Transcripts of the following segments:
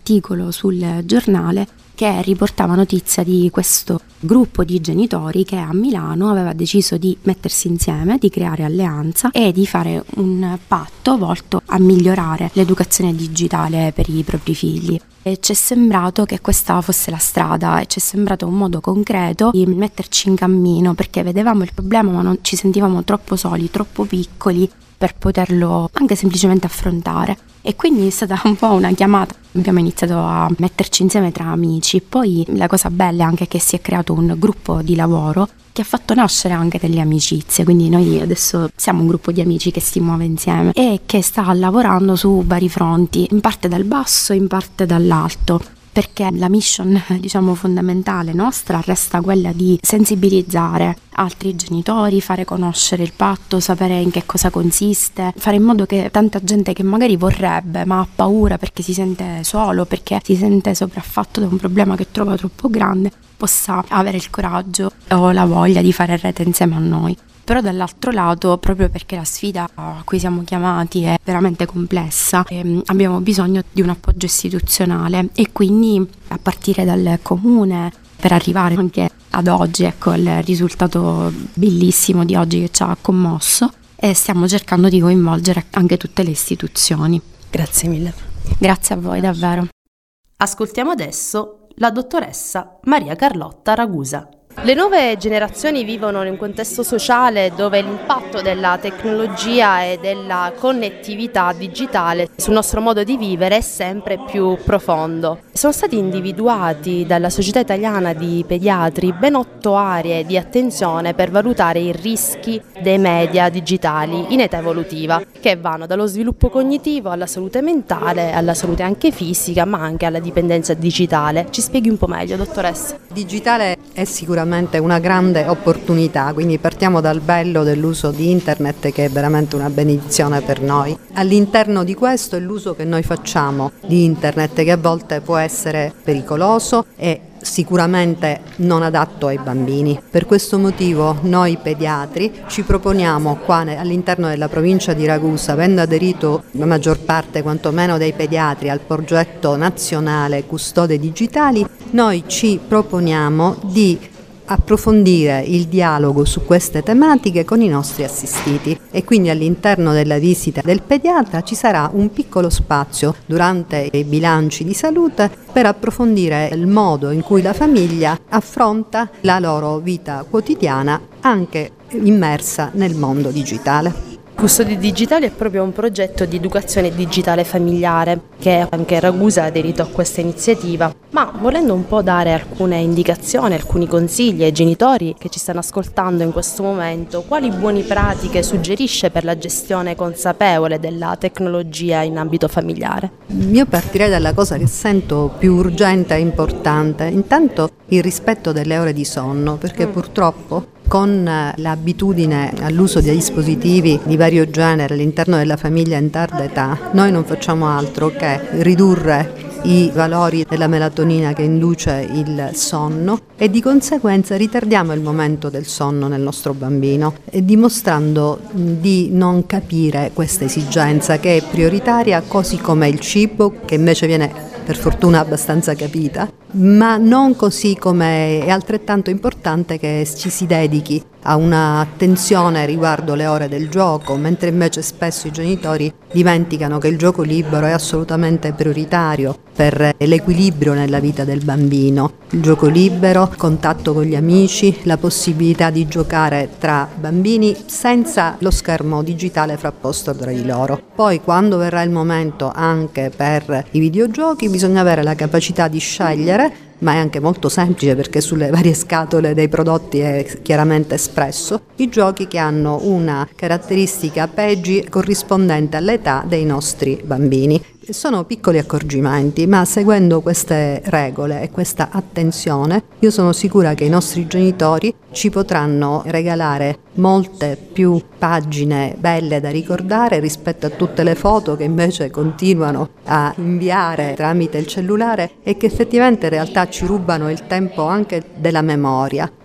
articolo sul giornale che riportava notizia di questo gruppo di genitori che a Milano aveva deciso di mettersi insieme, di creare alleanza e di fare un patto volto a migliorare l'educazione digitale per i propri figli. E ci è sembrato che questa fosse la strada e ci è sembrato un modo concreto di metterci in cammino, perché vedevamo il problema ma non ci sentivamo troppo soli, troppo piccoli per poterlo anche semplicemente affrontare. E quindi è stata un po' una chiamata. Abbiamo iniziato a metterci insieme tra amici. Poi la cosa bella è anche che si è creato un gruppo di lavoro che ha fatto nascere anche delle amicizie. Quindi noi adesso siamo un gruppo di amici che si muove insieme e che sta lavorando su vari fronti, in parte dal basso, in parte dall'alto. Perché la mission, fondamentale nostra resta quella di sensibilizzare altri genitori, fare conoscere il patto, sapere in che cosa consiste, fare in modo che tanta gente che magari vorrebbe ma ha paura perché si sente solo, perché si sente sopraffatto da un problema che trova troppo grande, possa avere il coraggio o la voglia di fare rete insieme a noi. Però dall'altro lato, proprio perché la sfida a cui siamo chiamati è veramente complessa, abbiamo bisogno di un appoggio istituzionale e quindi a partire dal comune per arrivare anche ad oggi, il risultato bellissimo di oggi che ci ha commosso, e stiamo cercando di coinvolgere anche tutte le istituzioni. Grazie mille. Grazie a voi davvero. Ascoltiamo adesso la dottoressa Maria Carlotta Ragusa. Le nuove generazioni vivono in un contesto sociale dove l'impatto della tecnologia e della connettività digitale sul nostro modo di vivere è sempre più profondo. Sono stati individuati dalla Società Italiana di Pediatri ben 8 aree di attenzione per valutare i rischi dei media digitali in età evolutiva, che vanno dallo sviluppo cognitivo alla salute mentale, alla salute anche fisica, ma anche alla dipendenza digitale. Ci spieghi un po' meglio, dottoressa? Digitale è sicuramente una grande opportunità, quindi partiamo dal bello dell'uso di internet, che è veramente una benedizione per noi. All'interno di questo è l'uso che noi facciamo di internet, che a volte può essere pericoloso e sicuramente non adatto ai bambini. Per questo motivo noi pediatri ci proponiamo qua all'interno della provincia di Ragusa, avendo aderito la maggior parte quantomeno dei pediatri al progetto nazionale Custode Digitali, noi ci proponiamo di approfondire il dialogo su queste tematiche con i nostri assistiti, e quindi all'interno della visita del pediatra ci sarà un piccolo spazio durante i bilanci di salute per approfondire il modo in cui la famiglia affronta la loro vita quotidiana anche immersa nel mondo digitale. Custodi Digitali è proprio un progetto di educazione digitale familiare che anche Ragusa ha aderito a questa iniziativa, ma volendo un po' dare alcune indicazioni, alcuni consigli ai genitori che ci stanno ascoltando in questo momento, quali buone pratiche suggerisce per la gestione consapevole della tecnologia in ambito familiare? Io partirei dalla cosa che sento più urgente e importante, intanto il rispetto delle ore di sonno, perché purtroppo con l'abitudine all'uso di dispositivi di vario genere all'interno della famiglia in tarda età, noi non facciamo altro che ridurre i valori della melatonina che induce il sonno e di conseguenza ritardiamo il momento del sonno nel nostro bambino, dimostrando di non capire questa esigenza che è prioritaria, così come il cibo, che invece viene per fortuna abbastanza capita, ma non così come è altrettanto importante che ci si dedichi a un'attenzione riguardo le ore del gioco, mentre invece spesso i genitori dimenticano che il gioco libero è assolutamente prioritario per l'equilibrio nella vita del bambino. Il gioco libero, contatto con gli amici, la possibilità di giocare tra bambini senza lo schermo digitale frapposto tra di loro. Poi quando verrà il momento anche per i videogiochi bisogna avere la capacità di scegliere, ma è anche molto semplice perché sulle varie scatole dei prodotti è chiaramente espresso, i giochi che hanno una caratteristica PEGI corrispondente all'età dei nostri bambini. Sono piccoli accorgimenti, ma seguendo queste regole e questa attenzione, io sono sicura che i nostri genitori ci potranno regalare molte più pagine belle da ricordare rispetto a tutte le foto che invece continuano a inviare tramite il cellulare e che effettivamente in realtà ci rubano il tempo anche della memoria.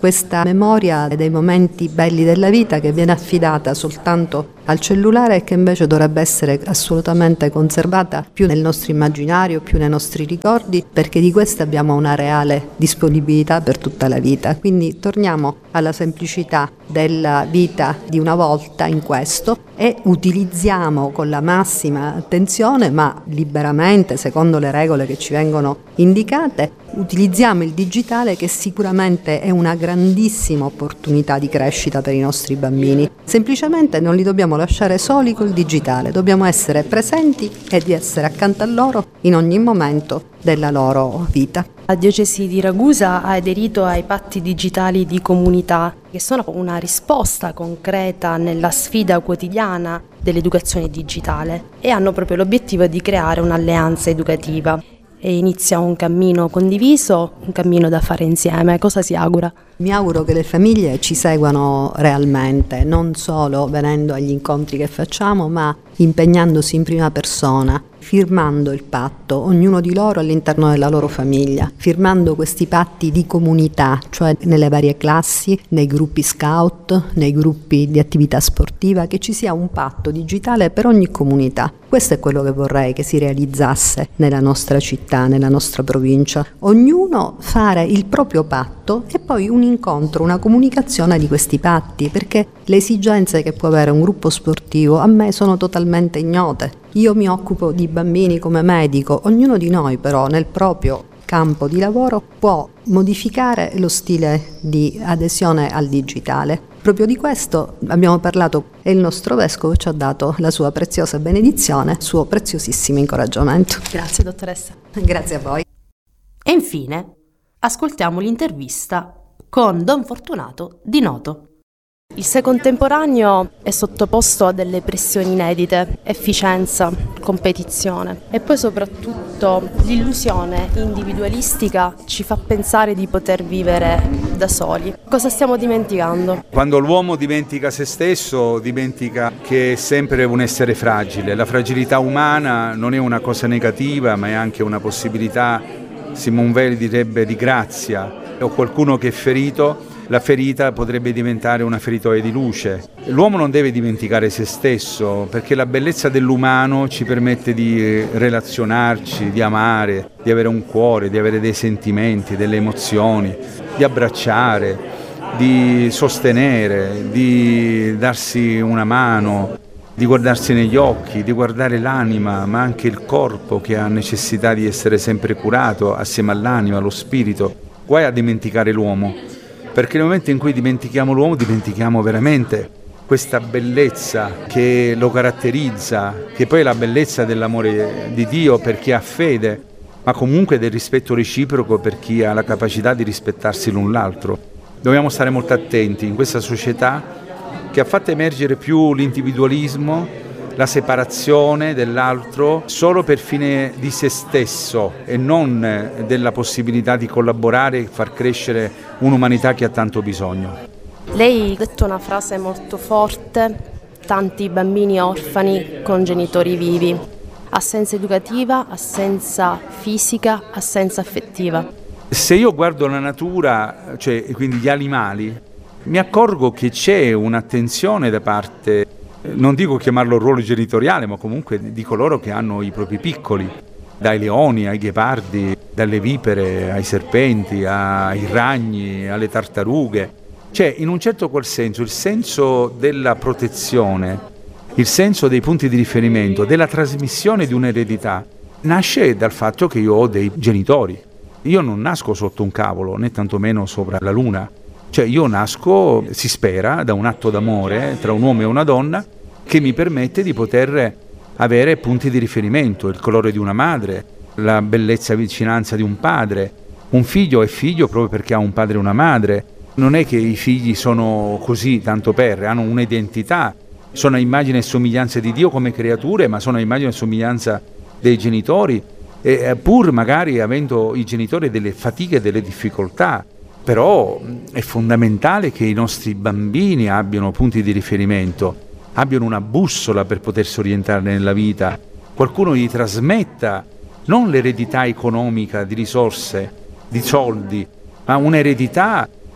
questa memoria dei momenti belli della vita che viene affidata soltanto al cellulare e che invece dovrebbe essere assolutamente conservata più nel nostro immaginario, più nei nostri ricordi, perché di questa abbiamo una reale disponibilità per tutta la vita. Quindi torniamo alla semplicità della vita di una volta in questo e utilizziamo con la massima attenzione, ma liberamente, secondo le regole che ci vengono indicate, utilizziamo il digitale, che sicuramente è una grandissima opportunità di crescita per i nostri bambini. Semplicemente non li dobbiamo lasciare soli col digitale, dobbiamo essere presenti e di essere accanto a loro in ogni momento della loro vita. La diocesi di Ragusa ha aderito ai patti digitali di comunità, che sono una risposta concreta nella sfida quotidiana dell'educazione digitale e hanno proprio l'obiettivo di creare un'alleanza educativa. E inizia un cammino condiviso, un cammino da fare insieme. Cosa si augura? Mi auguro che le famiglie ci seguano realmente, non solo venendo agli incontri che facciamo, ma impegnandosi in prima persona, firmando il patto, ognuno di loro all'interno della loro famiglia, firmando questi patti di comunità, cioè nelle varie classi, nei gruppi scout, nei gruppi di attività sportiva, che ci sia un patto digitale per ogni comunità. Questo è quello che vorrei che si realizzasse nella nostra città, nella nostra provincia. Ognuno fare il proprio patto e poi un incontro, una comunicazione di questi patti, perché le esigenze che può avere un gruppo sportivo a me sono totalmente ignote. Io mi occupo di bambini come medico, ognuno di noi però nel proprio campo di lavoro può modificare lo stile di adesione al digitale. Proprio di questo abbiamo parlato e il nostro vescovo ci ha dato la sua preziosa benedizione, il suo preziosissimo incoraggiamento. Grazie dottoressa. Grazie a voi. E infine ascoltiamo l'intervista con Don Fortunato Di Noto. Il sé contemporaneo è sottoposto a delle pressioni inedite, efficienza, competizione e poi soprattutto l'illusione individualistica ci fa pensare di poter vivere da soli. Cosa stiamo dimenticando? Quando l'uomo dimentica se stesso, dimentica che è sempre un essere fragile. La fragilità umana non è una cosa negativa, ma è anche una possibilità, Simone Weil direbbe, di grazia. O qualcuno che è ferito, la ferita potrebbe diventare una feritoia di luce. L'uomo non deve dimenticare se stesso, perché la bellezza dell'umano ci permette di relazionarci, di amare, di avere un cuore, di avere dei sentimenti, delle emozioni, di abbracciare, di sostenere, di darsi una mano, di guardarsi negli occhi, di guardare l'anima, ma anche il corpo che ha necessità di essere sempre curato assieme all'anima, allo spirito. Guai a dimenticare l'uomo, perché nel momento in cui dimentichiamo l'uomo dimentichiamo veramente questa bellezza che lo caratterizza, che poi è la bellezza dell'amore di Dio per chi ha fede, ma comunque del rispetto reciproco per chi ha la capacità di rispettarsi l'un l'altro. Dobbiamo stare molto attenti in questa società che ha fatto emergere più l'individualismo, la separazione dell'altro solo per fine di se stesso e non della possibilità di collaborare e far crescere un'umanità che ha tanto bisogno. Lei ha detto una frase molto forte: tanti bambini orfani con genitori vivi, assenza educativa, assenza fisica, assenza affettiva. Se io guardo la natura, cioè quindi gli animali, mi accorgo che c'è un'attenzione da parte, non dico chiamarlo ruolo genitoriale, ma comunque di coloro che hanno i propri piccoli, dai leoni ai ghepardi, dalle vipere ai serpenti, ai ragni, alle tartarughe. C'è in un certo qual senso il senso della protezione, il senso dei punti di riferimento, della trasmissione di un'eredità, nasce dal fatto che io ho dei genitori. Io non nasco sotto un cavolo, né tantomeno sopra la luna. Cioè io nasco, si spera, da un atto d'amore tra un uomo e una donna che mi permette di poter avere punti di riferimento, il colore di una madre, la bellezza e vicinanza di un padre. Un figlio è figlio proprio perché ha un padre e una madre. Non è che i figli sono così tanto per, hanno un'identità, sono a immagine e somiglianza di Dio come creature, ma sono a immagine e somiglianza dei genitori, e pur magari avendo i genitori delle fatiche e delle difficoltà. Però è fondamentale che i nostri bambini abbiano punti di riferimento, abbiano una bussola per potersi orientare nella vita, qualcuno gli trasmetta non l'eredità economica di risorse, di soldi, ma un'eredità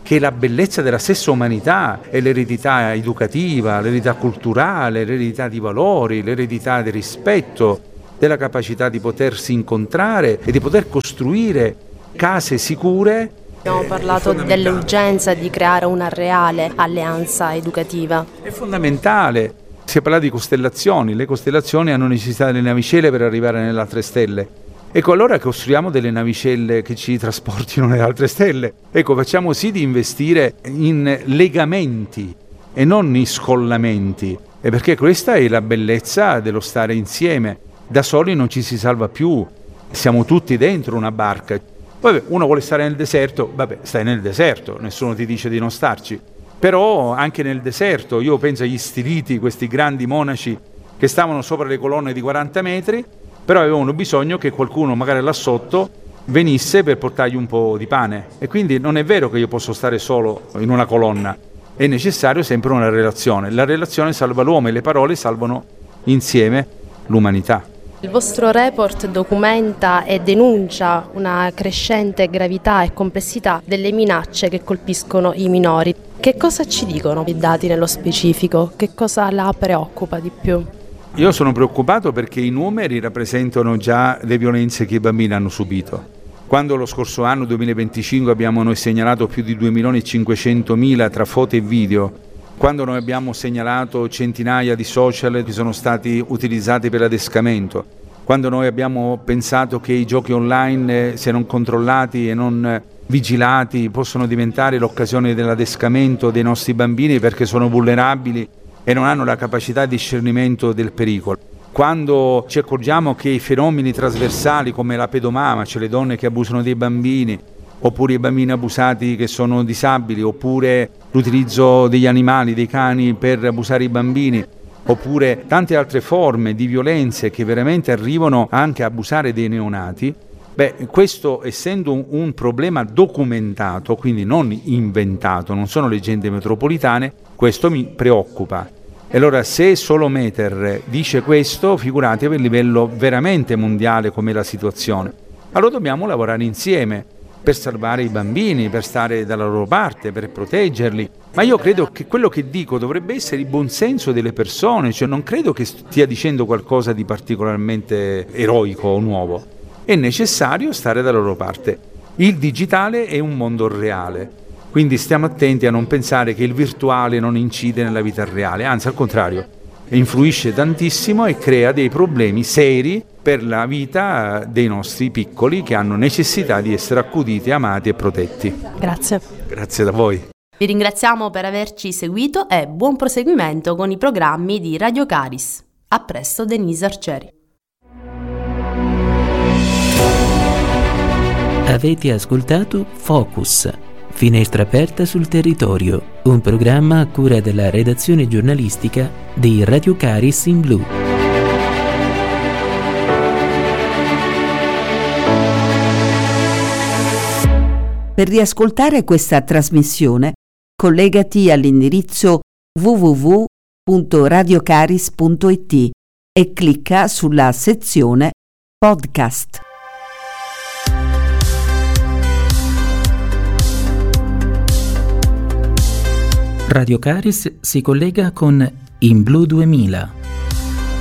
che è la bellezza della stessa umanità, è l'eredità educativa, l'eredità culturale, l'eredità di valori, l'eredità del rispetto, della capacità di potersi incontrare e di poter costruire case sicure. Abbiamo parlato dell'urgenza di creare una reale alleanza educativa. È fondamentale. Si è parlato di costellazioni, le costellazioni hanno necessità delle navicelle per arrivare nelle altre stelle. Ecco, allora costruiamo delle navicelle che ci trasportino nelle altre stelle. Ecco, facciamo sì di investire in legamenti e non in scollamenti. E perché questa è la bellezza dello stare insieme. Da soli non ci si salva più, siamo tutti dentro una barca. Poi uno vuole stare nel deserto, vabbè, stai nel deserto, nessuno ti dice di non starci. Però anche nel deserto, io penso agli stiliti, questi grandi monaci che stavano sopra le colonne di 40 metri, però avevano bisogno che qualcuno magari là sotto venisse per portargli un po' di pane. E quindi non è vero che io posso stare solo in una colonna, è necessario sempre una relazione. La relazione salva l'uomo e le parole salvano insieme l'umanità. Il vostro report documenta e denuncia una crescente gravità e complessità delle minacce che colpiscono i minori. Che cosa ci dicono i dati nello specifico? Che cosa la preoccupa di più? Io sono preoccupato perché i numeri rappresentano già le violenze che i bambini hanno subito. Quando lo scorso anno, 2025, abbiamo noi segnalato più di 2.500.000 tra foto e video, quando noi abbiamo segnalato centinaia di social che sono stati utilizzati per l'adescamento, quando noi abbiamo pensato che i giochi online, se non controllati e non vigilati, possono diventare l'occasione dell'adescamento dei nostri bambini perché sono vulnerabili e non hanno la capacità di discernimento del pericolo. Quando ci accorgiamo che i fenomeni trasversali come la pedomama, cioè le donne che abusano dei bambini, oppure i bambini abusati che sono disabili, oppure l'utilizzo degli animali, dei cani per abusare i bambini, oppure tante altre forme di violenze che veramente arrivano anche a abusare dei neonati, questo essendo un problema documentato, quindi non inventato, non sono leggende metropolitane, questo mi preoccupa. E allora se solo Meter dice questo, figuratevi a livello veramente mondiale com'è la situazione. Allora dobbiamo lavorare insieme per salvare i bambini, per stare dalla loro parte, per proteggerli. Ma io credo che quello che dico dovrebbe essere il buonsenso delle persone, cioè non credo che stia dicendo qualcosa di particolarmente eroico o nuovo. È necessario stare dalla loro parte. Il digitale è un mondo reale, quindi stiamo attenti a non pensare che il virtuale non incide nella vita reale, anzi al contrario, influisce tantissimo e crea dei problemi seri per la vita dei nostri piccoli che hanno necessità di essere accuditi, amati e protetti. Grazie. Grazie da voi. Vi ringraziamo per averci seguito e buon proseguimento con i programmi di Radio Caris. A presto, Denise Arcieri. Avete ascoltato Focus, finestra aperta sul territorio, un programma a cura della redazione giornalistica di Radio Caris in Blu. Per riascoltare questa trasmissione, collegati all'indirizzo www.radiocaris.it e clicca sulla sezione Podcast. Radio Caris si collega con In Blu 2000.